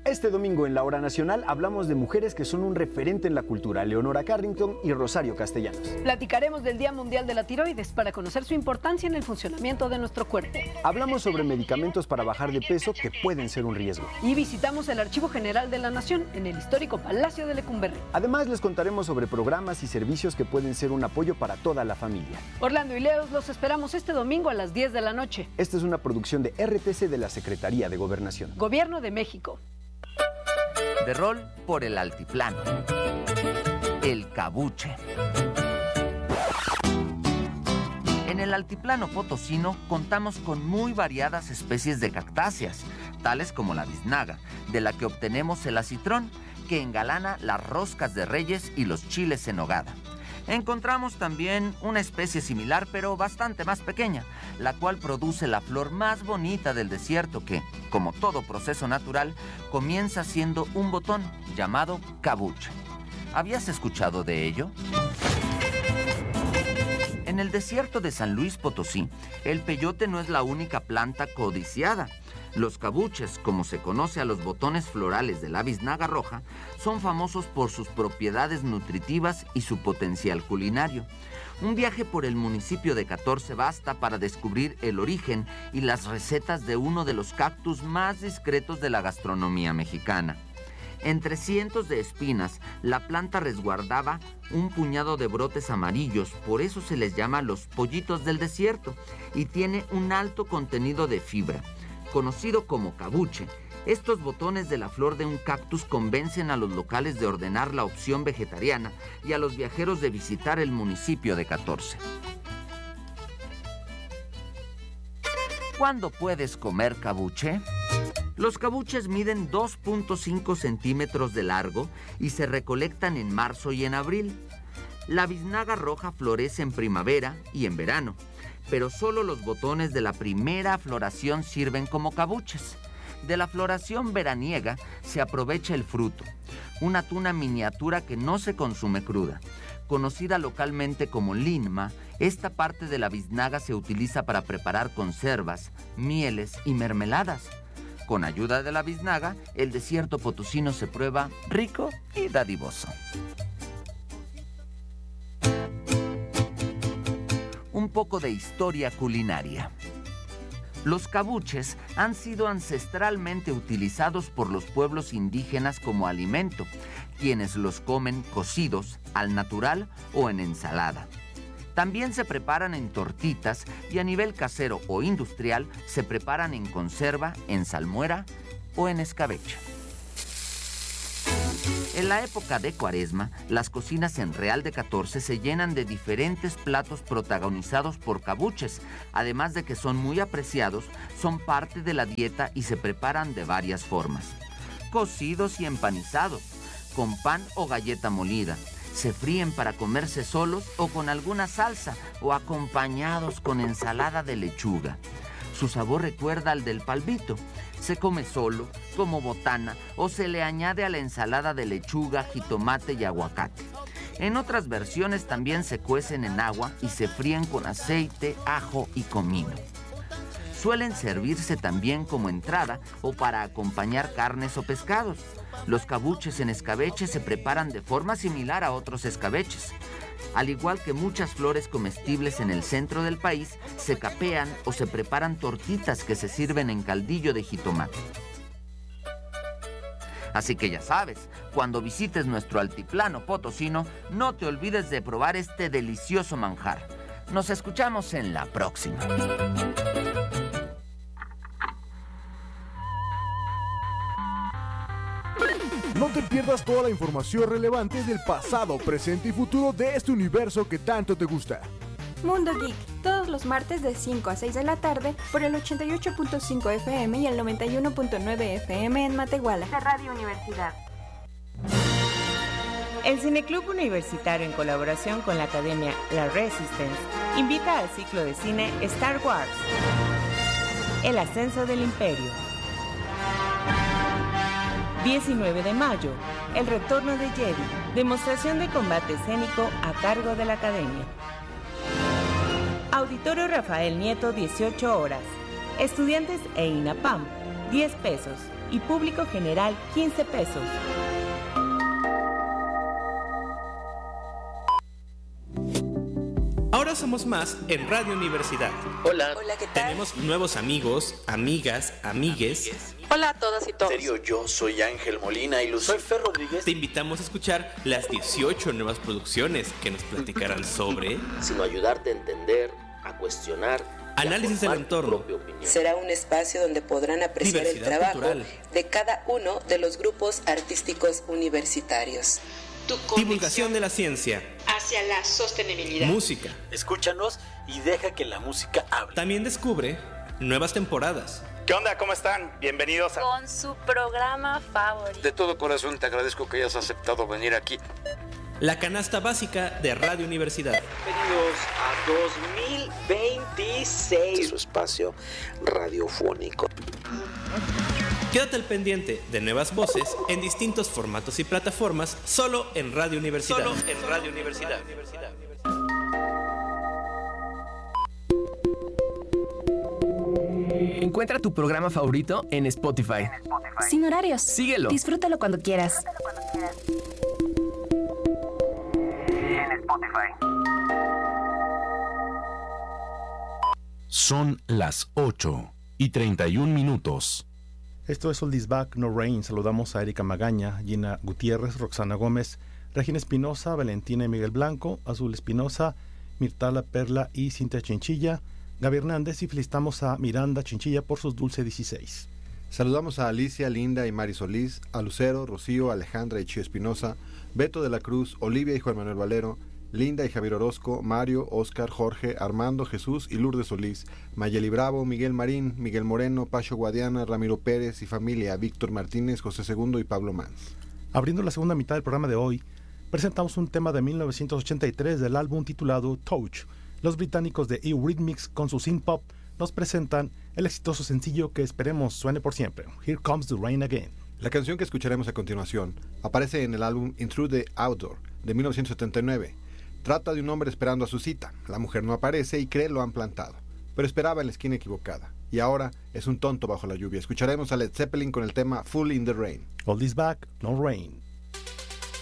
Este domingo en la Hora Nacional hablamos de mujeres que son un referente en la cultura, Leonora Carrington y Rosario Castellanos. Platicaremos del Día Mundial de la Tiroides para conocer su importancia en el funcionamiento de nuestro cuerpo. Hablamos sobre medicamentos para bajar de peso que pueden ser un riesgo. Y visitamos el Archivo General de la Nación en el histórico Palacio de Lecumberri. Además, les contaremos sobre programas y servicios que pueden ser un apoyo para toda la familia. Orlando y Leos los esperamos este domingo a las 10 de la noche. Esta es una producción de RTC de la Secretaría de Gobernación. Gobierno de México. De rol por el altiplano. El cabuche. En el altiplano potosino contamos con muy variadas especies de cactáceas, tales como la biznaga, de la que obtenemos el acitrón, que engalana las roscas de reyes y los chiles en nogada. Encontramos también una especie similar, pero bastante más pequeña, la cual produce la flor más bonita del desierto que, como todo proceso natural, comienza siendo un botón llamado cabuche. ¿Habías escuchado de ello? En el desierto de San Luis Potosí, el peyote no es la única planta codiciada. Los cabuches, como se conoce a los botones florales de la biznaga roja, son famosos por sus propiedades nutritivas y su potencial culinario. Un viaje por el municipio de 14 basta para descubrir el origen y las recetas de uno de los cactus más discretos de la gastronomía mexicana. Entre cientos de espinas, la planta resguardaba un puñado de brotes amarillos, por eso se les llama los pollitos del desierto, y tiene un alto contenido de fibra. Conocido como cabuche, estos botones de la flor de un cactus convencen a los locales de ordenar la opción vegetariana y a los viajeros de visitar el municipio de 14. ¿Cuándo puedes comer cabuche? Los cabuches miden 2.5 centímetros de largo y se recolectan en marzo y en abril. La biznaga roja florece en primavera y en verano, pero solo los botones de la primera floración sirven como cabuches. De la floración veraniega se aprovecha el fruto, una tuna miniatura que no se consume cruda. Conocida localmente como linma, esta parte de la biznaga se utiliza para preparar conservas, mieles y mermeladas. Con ayuda de la biznaga, el desierto potosino se prueba rico y dadivoso. Un poco de historia culinaria. Los cabuches han sido ancestralmente utilizados por los pueblos indígenas como alimento, quienes los comen cocidos, al natural o en ensalada. También se preparan en tortitas y a nivel casero o industrial se preparan en conserva, en salmuera o en escabeche. En la época de Cuaresma, las cocinas en Real de 14 se llenan de diferentes platos protagonizados por cabuches. Además de que son muy apreciados, son parte de la dieta y se preparan de varias formas. Cocidos y empanizados, con pan o galleta molida. Se fríen para comerse solos o con alguna salsa o acompañados con ensalada de lechuga. Su sabor recuerda al del palmito. Se come solo, como botana, o se le añade a la ensalada de lechuga, jitomate y aguacate. En otras versiones también se cuecen en agua y se fríen con aceite, ajo y comino. Suelen servirse también como entrada o para acompañar carnes o pescados. Los cabuches en escabeche se preparan de forma similar a otros escabeches. Al igual que muchas flores comestibles en el centro del país, se capean o se preparan tortitas que se sirven en caldillo de jitomate. Así que ya sabes, cuando visites nuestro altiplano potosino, no te olvides de probar este delicioso manjar. Nos escuchamos en la próxima. No te pierdas toda la información relevante del pasado, presente y futuro de este universo que tanto te gusta. Mundo Geek, todos los martes de 5 a 6 de la tarde por el 88.5 FM y el 91.9 FM en Matehuala. De Radio Universidad. El Cineclub Universitario, en colaboración con la Academia La Resistance, invita al ciclo de cine Star Wars, El Ascenso del Imperio. 19 de mayo, El Retorno de Jedi, demostración de combate escénico a cargo de la Academia. Auditorio Rafael Nieto, 18 horas. Estudiantes e INAPAM, 10 pesos. y público general 15 pesos. Ahora somos más en Radio Universidad. Hola, ¿qué tal? Tenemos nuevos amigos, amigas, amigues. Hola a todas y todos. En serio, yo soy Ángel Molina y soy Fer Rodríguez. Te invitamos a escuchar las 18 nuevas producciones que nos platicarán sobre... Sino ayudarte a entender, a cuestionar... Análisis del entorno. Será un espacio donde podrán apreciar el Diversidad trabajo cultural. de cada uno de los grupos artísticos universitarios. Divulgación de la ciencia. Hacia la sostenibilidad. Música. Escúchanos y deja que la música hable. También descubre nuevas temporadas. ¿Qué onda? ¿Cómo están? Bienvenidos a... Con su programa favorito. De todo corazón te agradezco que hayas aceptado venir aquí. La canasta básica de Radio Universidad. Bienvenidos a 2026. Su espacio radiofónico. Quédate al pendiente de nuevas voces en distintos formatos y plataformas solo en Radio Universidad. Solo en Radio Universidad. Encuentra tu programa favorito en Spotify. Sin horarios. Síguelo. Disfrútalo cuando quieras. Son las 8:31. Esto es All This Back, No Rain. Saludamos a Erika Magaña, Gina Gutiérrez, Roxana Gómez, Regina Espinosa, Valentina y Miguel Blanco, Azul Espinosa, Mirtala Perla y Cintia Chinchilla, Gaby Hernández, y felicitamos a Miranda Chinchilla por sus dulce 16. Saludamos a Alicia, Linda y Mari Solís, a Lucero, Rocío, Alejandra y Chío Espinosa, Beto de la Cruz, Olivia y Juan Manuel Valero, Linda y Javier Orozco, Mario, Óscar, Jorge, Armando, Jesús y Lourdes Solís, Mayeli Bravo, Miguel Marín, Miguel Moreno, Pacho Guadiana, Ramiro Pérez y familia, Víctor Martínez, José II y Pablo Mans. Abriendo la segunda mitad del programa de hoy, presentamos un tema de 1983 del álbum titulado Touch. Los británicos de Eurythmics con su synth pop nos presentan el exitoso sencillo que esperemos suene por siempre, Here Comes the Rain Again. La canción que escucharemos a continuación aparece en el álbum Through the Outdoor de 1979. Trata de un hombre esperando a su cita. La mujer no aparece y cree lo han plantado, pero esperaba en la esquina equivocada. Y ahora es un tonto bajo la lluvia. Escucharemos a Led Zeppelin con el tema Fool in the Rain. All This Back, No Rain.